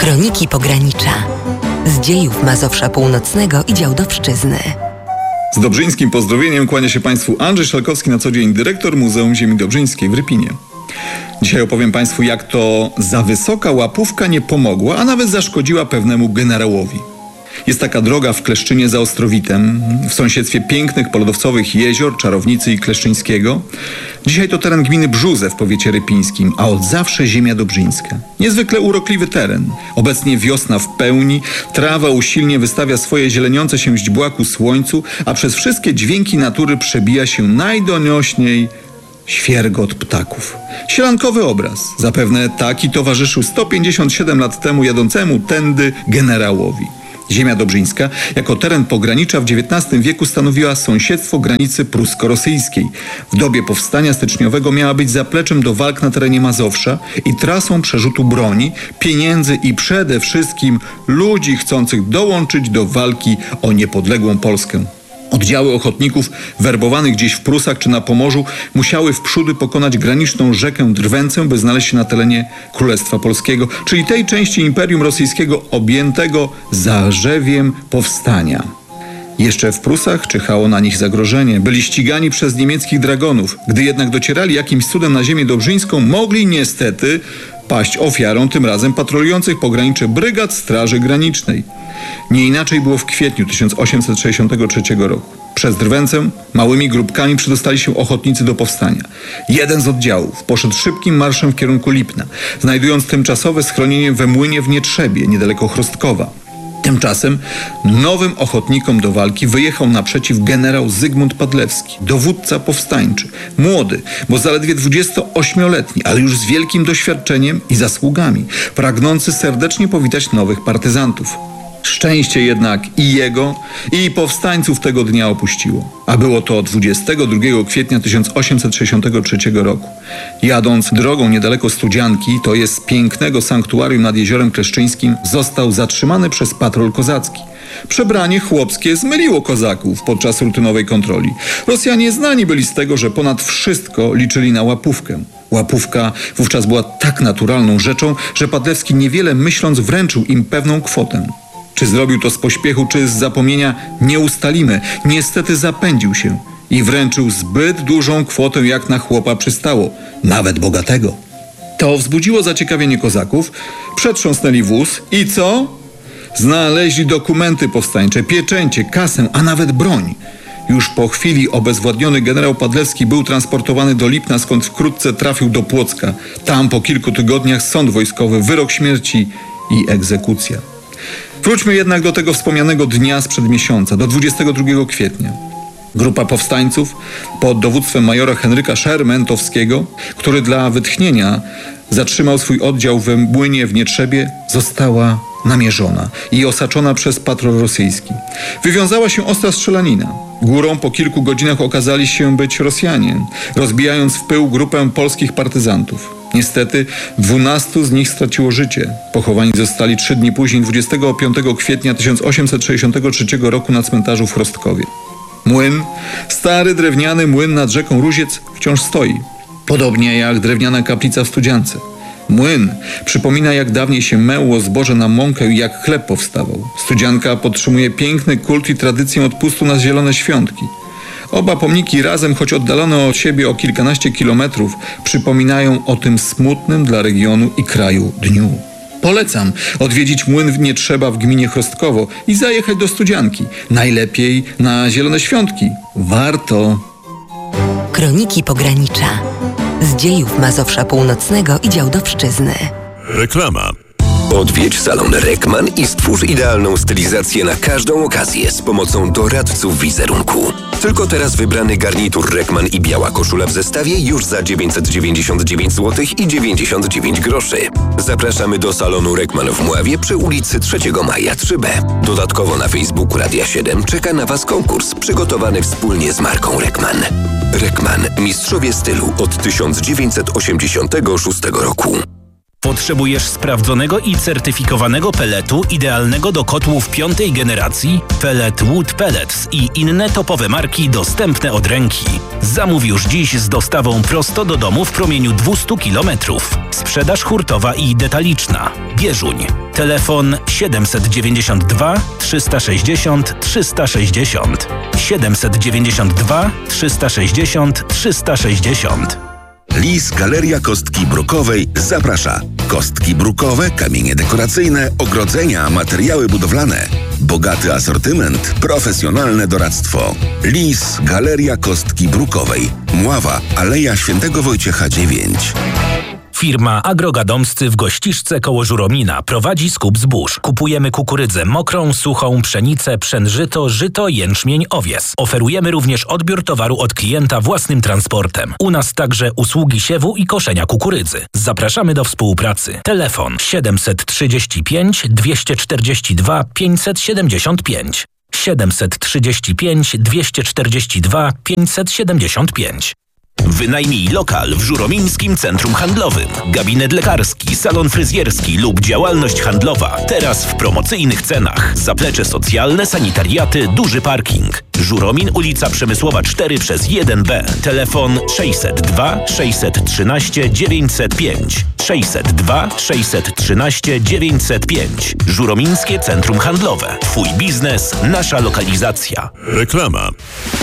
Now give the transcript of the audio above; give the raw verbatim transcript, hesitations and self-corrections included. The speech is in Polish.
Kroniki Pogranicza. Z dziejów Mazowsza Północnego i Działdowszczyzny. Z dobrzyńskim pozdrowieniem kłania się Państwu Andrzej Szalkowski, na co dzień dyrektor Muzeum Ziemi Dobrzyńskiej w Rypinie. Dzisiaj opowiem Państwu, jak to za wysoka łapówka nie pomogła, a nawet zaszkodziła pewnemu generałowi. Jest taka droga w Kleszczynie za Ostrowitem, w sąsiedztwie pięknych polodowcowych jezior, Czarownicy i Kleszczyńskiego. Dzisiaj to teren gminy Brzóze w powiecie rypińskim, a od zawsze ziemia dobrzyńska. Niezwykle urokliwy teren. Obecnie wiosna w pełni, trawa usilnie wystawia swoje zieleniące się źdźbła ku słońcu, a przez wszystkie dźwięki natury przebija się najdoniośniej świergot ptaków. Sielankowy obraz. Zapewne taki towarzyszył sto pięćdziesiąt siedem lat temu jadącemu tędy generałowi. Ziemia dobrzyńska jako teren pogranicza w dziewiętnastym wieku stanowiła sąsiedztwo granicy prusko-rosyjskiej. W dobie powstania styczniowego miała być zapleczem do walk na terenie Mazowsza i trasą przerzutu broni, pieniędzy i przede wszystkim ludzi chcących dołączyć do walki o niepodległą Polskę. Oddziały ochotników werbowanych gdzieś w Prusach czy na Pomorzu musiały wprzódy pokonać graniczną rzekę Drwęcę, by znaleźć się na terenie Królestwa Polskiego, czyli tej części Imperium Rosyjskiego objętego zarzewiem powstania. Jeszcze w Prusach czyhało na nich zagrożenie. Byli ścigani przez niemieckich dragonów. Gdy jednak docierali jakimś cudem na ziemię dobrzyńską, mogli niestety paść ofiarą tym razem patrolujących pogranicze brygad Straży Granicznej. Nie inaczej było w kwietniu tysiąc osiemset sześćdziesiątego trzeciego roku. Przez Drwęcę małymi grupkami przedostali się ochotnicy do powstania. Jeden z oddziałów poszedł szybkim marszem w kierunku Lipna, znajdując tymczasowe schronienie we Młynie w Nietrzebie, niedaleko Chrostkowa. Tymczasem nowym ochotnikom do walki wyjechał naprzeciw generał Zygmunt Padlewski, dowódca powstańczy. Młody, bo zaledwie dwudziestoośmioletni, ale już z wielkim doświadczeniem i zasługami, pragnący serdecznie powitać nowych partyzantów. Szczęście jednak i jego, i powstańców tego dnia opuściło. A było to dwudziestego drugiego kwietnia tysiąc osiemset sześćdziesiątego trzeciego roku. Jadąc drogą niedaleko Studzianki, to jest z pięknego sanktuarium nad Jeziorem Kleszczyńskim, został zatrzymany przez patrol kozacki. Przebranie chłopskie zmyliło kozaków podczas rutynowej kontroli. Rosjanie znani byli z tego, że ponad wszystko liczyli na łapówkę. Łapówka wówczas była tak naturalną rzeczą, że Padlewski niewiele myśląc wręczył im pewną kwotę. Czy zrobił to z pośpiechu, czy z zapomnienia, nie ustalimy. Niestety zapędził się i wręczył zbyt dużą kwotę, jak na chłopa przystało, nawet bogatego. To wzbudziło zaciekawienie kozaków, przetrząsnęli wóz i co? Znaleźli dokumenty powstańcze, pieczęcie, kasę, a nawet broń. Już po chwili obezwładniony generał Padlewski był transportowany do Lipna, skąd wkrótce trafił do Płocka. Tam po kilku tygodniach sąd wojskowy, wyrok śmierci i egzekucja. Wróćmy jednak do tego wspomnianego dnia sprzed miesiąca, do dwudziestego drugiego kwietnia. Grupa powstańców pod dowództwem majora Henryka Szermentowskiego, który dla wytchnienia zatrzymał swój oddział we Młynie w Nietrzebie, została namierzona i osaczona przez patrol rosyjski. Wywiązała się ostra strzelanina. Górą po kilku godzinach okazali się być Rosjanie, rozbijając w pył grupę polskich partyzantów. Niestety dwunastu z nich straciło życie. Pochowani zostali trzy dni później, dwudziestego piątego kwietnia tysiąc osiemset sześćdziesiątego trzeciego roku na cmentarzu w Chrostkowie. Młyn, stary drewniany młyn nad rzeką Ruziec, wciąż stoi. Podobnie jak drewniana kaplica w Studziance. Młyn przypomina, jak dawniej się mełło zboże na mąkę i jak chleb powstawał. Studzianka podtrzymuje piękny kult i tradycję odpustu na zielone świątki. Oba pomniki razem, choć oddalone od siebie o kilkanaście kilometrów, przypominają o tym smutnym dla regionu i kraju dniu. Polecam odwiedzić młyn w Nietrzeba w gminie Chrostkowo i zajechać do Studzianki. Najlepiej na zielone świątki. Warto! Kroniki Pogranicza. Z dziejów Mazowsza Północnego i Działdowszczyzny. Reklama. Odwiedź salon Reckman i stwórz idealną stylizację na każdą okazję z pomocą doradców wizerunku. Tylko teraz wybrany garnitur Reckman i biała koszula w zestawie już za dziewięćset dziewięćdziesiąt dziewięć złotych i dziewięćdziesiąt dziewięć groszy. Zapraszamy do salonu Reckman w Mławie przy ulicy trzeciego Maja trzy B. Dodatkowo na Facebooku Radia siedem czeka na Was konkurs przygotowany wspólnie z marką Reckman. Reckman. Mistrzowie stylu od tysiąc dziewięćset osiemdziesiątego szóstego roku. Potrzebujesz sprawdzonego i certyfikowanego peletu idealnego do kotłów piątej generacji? Pellet Wood Pellets i inne topowe marki dostępne od ręki. Zamów już dziś z dostawą prosto do domu w promieniu dwieście kilometrów. Sprzedaż hurtowa i detaliczna. Bieżuń. Telefon siedemset dziewięćdziesiąt dwa trzysta sześćdziesiąt trzysta sześćdziesiąt. siedemset dziewięćdziesiąt dwa trzysta sześćdziesiąt trzysta sześćdziesiąt. Lis Galeria Kostki Brukowej zaprasza. Kostki brukowe, kamienie dekoracyjne, ogrodzenia, materiały budowlane. Bogaty asortyment, profesjonalne doradztwo. Lis Galeria Kostki Brukowej. Mława, Aleja Świętego Wojciecha dziewięć. Firma Agrogadomscy w Gościszce koło Żuromina prowadzi skup zbóż. Kupujemy kukurydzę mokrą, suchą, pszenicę, pszenżyto, żyto, jęczmień, owies. Oferujemy również odbiór towaru od klienta własnym transportem. U nas także usługi siewu i koszenia kukurydzy. Zapraszamy do współpracy. Telefon siedemset trzydzieści pięć dwieście czterdzieści dwa pięćset siedemdziesiąt pięć. siedemset trzydzieści pięć dwieście czterdzieści dwa pięćset siedemdziesiąt pięć. Wynajmij lokal w Żuromińskim Centrum Handlowym. Gabinet lekarski, salon fryzjerski lub działalność handlowa. Teraz w promocyjnych cenach. Zaplecze socjalne, sanitariaty, duży parking. Żuromin, ulica Przemysłowa cztery przez jeden B. Telefon sześćset dwa sześćset trzynaście dziewięćset pięć. sześćset dwa sześćset trzynaście dziewięćset pięć. Żuromińskie Centrum Handlowe. Twój biznes, nasza lokalizacja. Reklama.